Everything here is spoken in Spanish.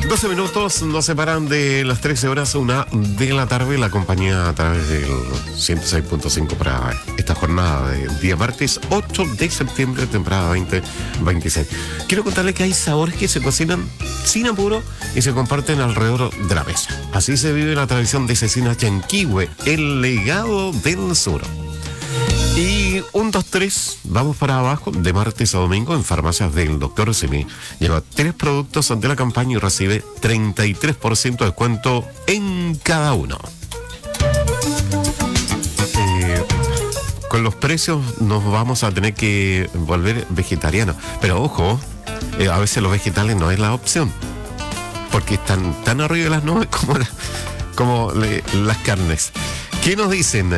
12 minutos nos separan de las 13 horas, 1 de la tarde. La compañía a través del 106.5 para esta jornada de día martes 8 de septiembre, temporada 2026. Quiero contarles que hay sabores que se cocinan sin apuro y se comparten alrededor de la mesa. Así se vive la tradición de Cecina Yanquihue, el legado del sur. Y 1, 2, 3, vamos para abajo, de martes a domingo en farmacias del Dr. Simi. Lleva 3 productos ante la campaña y recibe 33% de descuento en cada uno. Con los precios nos vamos a tener que volver vegetarianos. Pero ojo, a veces los vegetales no es la opción. Porque están tan arriba de las nubes como las carnes. ¿Qué nos dicen?